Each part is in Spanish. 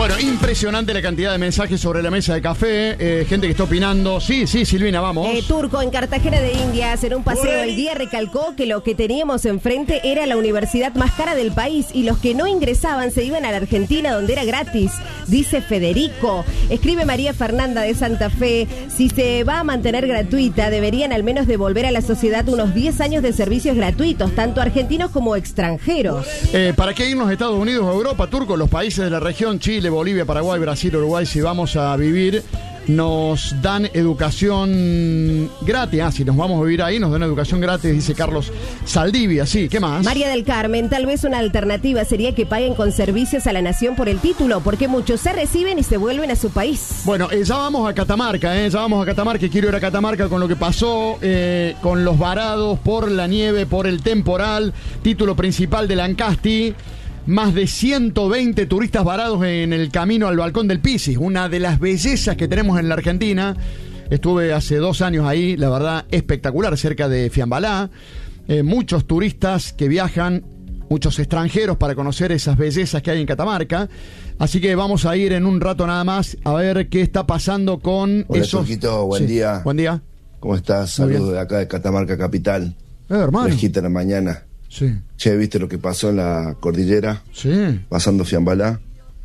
Bueno, impresionante la cantidad de mensajes sobre la mesa de café, gente que está opinando. Sí, Silvina, vamos. Turco, en Cartagena de Indias, en un paseo el día recalcó que lo que teníamos enfrente era la universidad más cara del país y los que no ingresaban se iban a la Argentina donde era gratis, dice Federico. Escribe María Fernanda de Santa Fe, si se va a mantener gratuita, deberían al menos devolver a la sociedad unos 10 años de servicios gratuitos, tanto argentinos como extranjeros. ¿Para qué irnos a Estados Unidos o Europa, Turco? Los países de la región, Chile, Bolivia, Paraguay, Brasil, Uruguay, si vamos a vivir, nos dan educación gratis. Si nos vamos a vivir ahí, nos dan educación gratis, dice Carlos Saldivia. Sí, ¿qué más? María del Carmen, tal vez una alternativa sería que paguen con servicios a la nación por el título, porque muchos se reciben y se vuelven a su país. Bueno, ya vamos a Catamarca, quiero ir a Catamarca con lo que pasó, con los varados por la nieve, por el temporal, título principal de Lancasti. Más de 120 turistas varados en el camino al balcón del Pisis, una de las bellezas que tenemos en la Argentina. Estuve hace 2 años ahí, la verdad, espectacular, cerca de Fiambalá. Muchos turistas que viajan, muchos extranjeros para conocer esas bellezas que hay en Catamarca. Así que vamos a ir en un rato nada más a ver qué está pasando con Hola, esos... Turquito, buen día. Buen día. ¿Cómo estás? Saludos de acá de Catamarca Capital. Hermano. Fresquita en la mañana. Sí. Che, ¿viste lo que pasó en la cordillera? Sí. Pasando Fiambalá.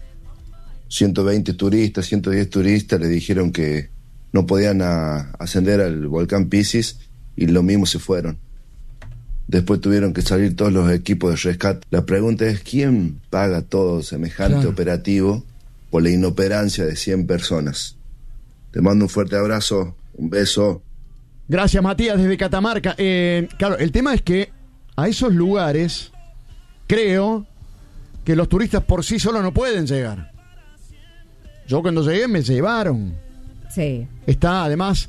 120 turistas, 110 turistas le dijeron que no podían ascender al volcán Pisis y lo mismo se fueron. Después tuvieron que salir todos los equipos de rescate. La pregunta es, ¿quién paga todo semejante operativo por la inoperancia de 100 personas? Te mando un fuerte abrazo, un beso. Gracias, Matías, desde Catamarca. Claro, el tema es que a esos lugares, creo que los turistas por sí solos no pueden llegar. Yo cuando llegué me llevaron. Sí. Está además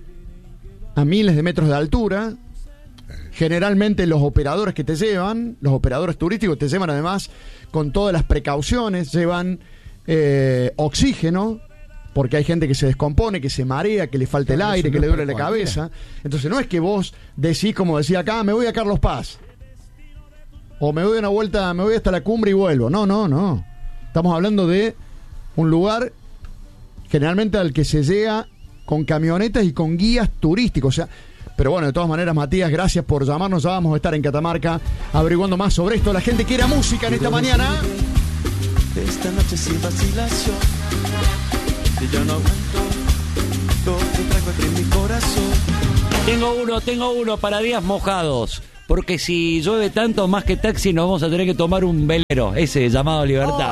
a miles de metros de altura. Generalmente los operadores que te llevan, los operadores turísticos te llevan además con todas las precauciones, llevan oxígeno, porque hay gente que se descompone, que se marea, que le falta el aire, que le duele la cabeza. Entonces no es que vos decís, como decía acá, me voy a Carlos Paz, o me doy una vuelta, me voy hasta la cumbre y vuelvo. No. Estamos hablando de un lugar generalmente al que se llega con camionetas y con guías turísticos. O sea, pero bueno, de todas maneras, Matías, gracias por llamarnos. Ya vamos a estar en Catamarca averiguando más sobre esto. La gente quiere música en esta mañana. Esta noche sin vacilación, que yo no aguanto lo que traigo aquí en mi corazón. Tengo uno para días mojados. Porque si llueve tanto, más que taxi, nos vamos a tener que tomar un velero, ese llamado Libertad.